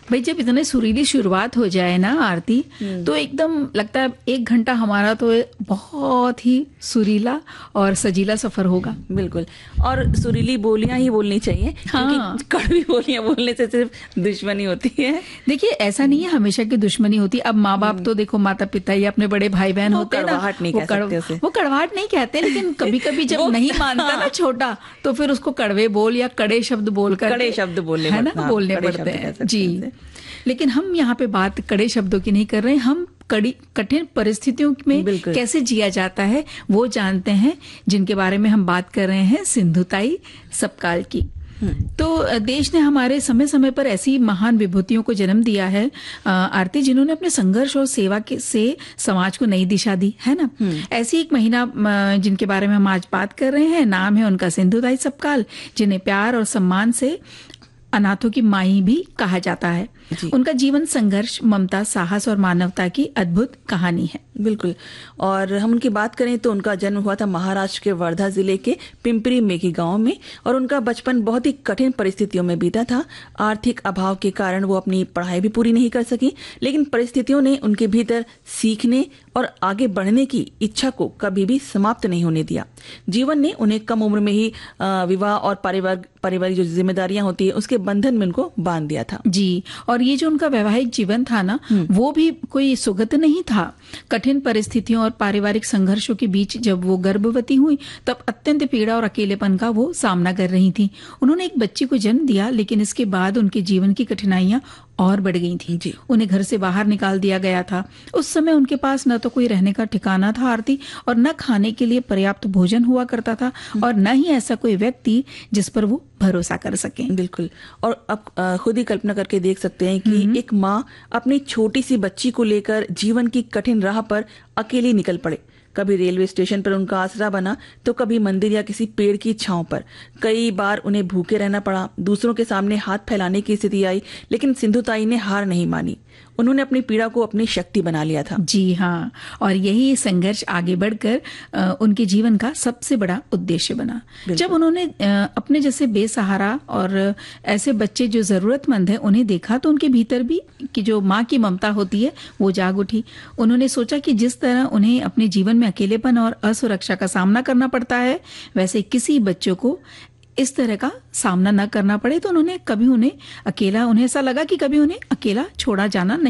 भाई जब इतने सुरीली शुरुआत हो जाए ना आरती, तो एकदम लगता है 1 घंटा हमारा तो बहुत ही सुरीला और सजीला सफर होगा। बिल्कुल। और सुरीली बोलियां ही बोलनी चाहिए, क्योंकि कड़वी बोलियां बोलने से सिर्फ दुश्मनी होती है। देखिए ऐसा नहीं है हमेशा की दुश्मनी होती। अब माँ बाप तो देखो, माता पिता या अपने बड़े भाई बहन होते हैं ना, वो कड़वाहट नहीं कहते, लेकिन कभी कभी जब नहीं मानता ना छोटा, तो फिर उसको कड़वे बोल या कड़े शब्द बोलकर बोलने पड़ते हैं जी। लेकिन हम यहाँ पे बात कड़े शब्दों की नहीं कर रहे हैं, हम कठिन परिस्थितियों में कैसे जिया जाता है वो जानते हैं, जिनके बारे में हम बात कर रहे हैं, सिंधुताई सपकाल की। तो देश ने हमारे समय समय पर ऐसी महान विभूतियों को जन्म दिया है आरती, जिन्होंने अपने संघर्ष और सेवा से समाज को नई दिशा दी है ना। ऐसी एक महिला जिनके बारे में हम आज बात कर रहे हैं, नाम है उनका सिंधुताई सपकाल, जिन्हें प्यार और सम्मान से अनाथों की माई भी कहा जाता है। उनका जीवन संघर्ष, ममता, साहस और मानवता की अद्भुत कहानी है। बिल्कुल। और हम उनकी बात करें तो उनका जन्म हुआ था महाराष्ट्र के वर्धा जिले के पिंपरी मेघी गांव में, और उनका बचपन बहुत ही कठिन परिस्थितियों में बीता था। आर्थिक अभाव के कारण वो अपनी पढ़ाई भी पूरी नहीं कर सकी, लेकिन परिस्थितियों ने उनके भीतर सीखने और आगे बढ़ने की इच्छा को कभी भी समाप्त नहीं होने दिया। जीवन ने उन्हें कम उम्र में ही विवाह और पारिवारिक जो जिम्मेदारियां होती है उसके बंधन में उनको बांध दिया था जी। और ये जो उनका वैवाहिक जीवन था ना, वो भी कोई सुगत नहीं था। कठिन परिस्थितियों और पारिवारिक संघर्षों के बीच जब वो गर्भवती हुई, तब अत्यंत पीड़ा और अकेलेपन का वो सामना कर रही थी। उन्होंने एक बच्ची को जन्म दिया, लेकिन इसके बाद उनके जीवन की कठिनाइयां और बढ़ गई थी। उन्हें घर से बाहर निकाल दिया गया था। उस समय उनके पास न तो कोई रहने का ठिकाना था आरती, और न खाने के लिए पर्याप्त भोजन हुआ करता था, और न ही ऐसा कोई व्यक्ति जिस पर वो भरोसा कर सके। बिल्कुल। और अब खुद ही कल्पना करके देख सकते हैं कि एक माँ अपनी छोटी सी बच्ची को लेकर जीवन की कठिन राह पर अकेली निकल पड़े। कभी रेलवे स्टेशन पर उनका आसरा बना, तो कभी मंदिर या किसी पेड़ की छांव पर। कई बार उन्हें भूखे रहना पड़ा, दूसरों के सामने हाथ फैलाने की स्थिति आई, लेकिन सिंधुताई ने हार नहीं मानी। उन्होंने अपनी पीड़ा को अपनी शक्ति बना लिया था। जी हाँ। और यही संघर्ष आगे बढ़कर उनके जीवन का सबसे बड़ा उद्देश्य बना। जब उन्होंने अपने जैसे बेसहारा और ऐसे बच्चे जो जरूरतमंद हैं उन्हें देखा, तो उनके भीतर भी कि जो माँ की ममता होती है वो जाग उठी। उन्होंने सोचा कि जिस तरह उन्हें अपने जीवन में अकेलेपन और असुरक्षा का सामना करना पड़ता है, वैसे किसी बच्चों को इस तरह का सामना न करना पड़े। तो उन्हें ऐसा लगा कि कभी उन्हें अकेला छोड़ा जाना नहीं